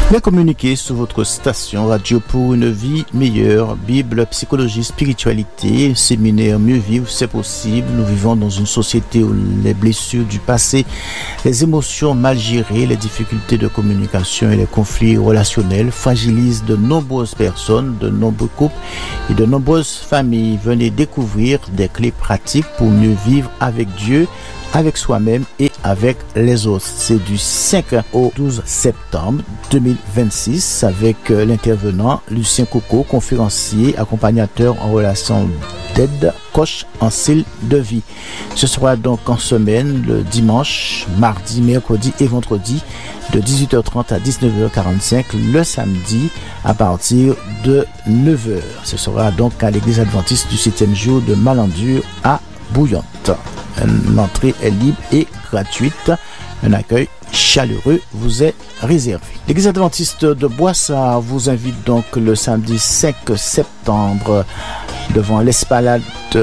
Bien communiquer sur votre station Radio pour une vie meilleure, Bible, psychologie, spiritualité, séminaire Mieux vivre, c'est possible. Nous vivons dans une société où les blessures du passé, les émotions mal gérées, les difficultés de communication et les conflits relationnels fragilisent de nombreuses personnes, de nombreux couples et de nombreuses familles. Venez découvrir des clés pratiques pour mieux vivre avec Dieu, avec soi-même et avec les autres. C'est du 5 au 12 septembre 2026 avec l'intervenant Lucien Coco, conférencier, accompagnateur en relation d'aide, coach en style de vie. Ce sera donc en semaine, le dimanche, mardi, mercredi et vendredi de 18h30 à 19h45, le samedi à partir de 9h. Ce sera donc à l'église adventiste du 7e jour de Malendure à Bouillante. L'entrée est libre et gratuite. Un accueil chaleureux vous est réservé. L'église adventiste de Boissard vous invite donc le samedi 5 septembre devant l'esplanade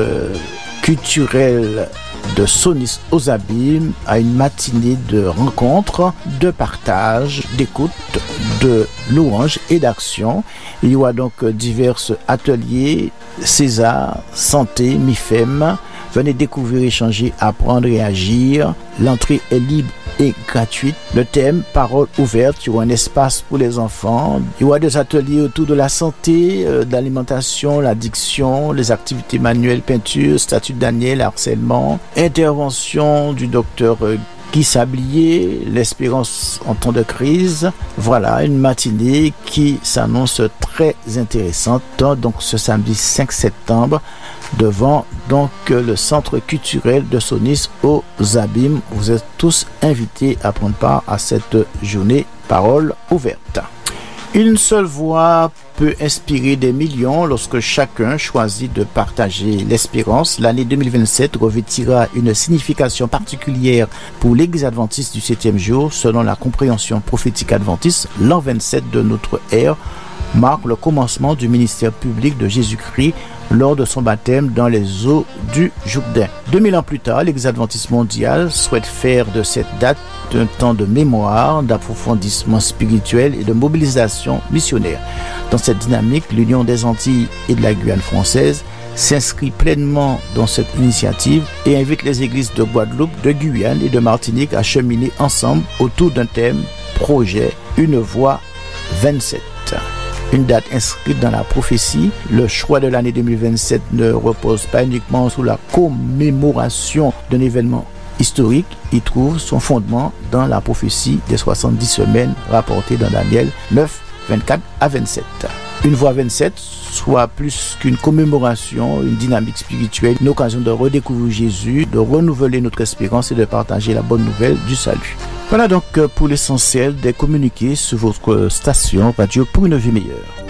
culturelle de Sonis aux Abîmes à une matinée de rencontres, de partage, d'écoute, de louanges et d'action. Il y aura donc divers ateliers, César, santé, MIFEM. Venez découvrir, échanger, apprendre et agir. L'entrée est libre et gratuite. Le thème, parole ouverte. Il y aura un espace pour les enfants. Il y aura des ateliers autour de la santé, de l'alimentation, l'addiction, les activités manuelles, peinture, statut de Daniel, harcèlement. Intervention du docteur Guy Sablier, l'espérance en temps de crise. Voilà, une matinée qui s'annonce très intéressante. Donc ce samedi 5 septembre, devant donc le centre culturel de Sonis aux Abîmes. Vous êtes tous invités à prendre part à cette journée parole ouverte. Une seule voix peut inspirer des millions lorsque chacun choisit de partager l'espérance. L'année 2027 revêtira une signification particulière pour l'Église adventiste du 7e jour. Selon la compréhension prophétique adventiste, l'an 27 de notre ère marque le commencement du ministère public de Jésus-Christ lors de son baptême dans les eaux du Jourdain. 2000 ans plus tard, l'Église adventiste mondiale souhaite faire de cette date un temps de mémoire, d'approfondissement spirituel et de mobilisation missionnaire. Dans cette dynamique, l'Union des Antilles et de la Guyane française s'inscrit pleinement dans cette initiative et invite les églises de Guadeloupe, de Guyane et de Martinique à cheminer ensemble autour d'un thème, projet, une voix 27. Une date inscrite dans la prophétie. Le choix de l'année 2027 ne repose pas uniquement sur la commémoration d'un événement historique. Il trouve son fondement dans la prophétie des 70 semaines rapportée dans Daniel 9, 24 à 27. Une voix 27 soit plus qu'une commémoration, une dynamique spirituelle, une occasion de redécouvrir Jésus, de renouveler notre espérance et de partager la bonne nouvelle du salut. Voilà donc pour l'essentiel des communiqués sur votre station Radio pour une vie meilleure.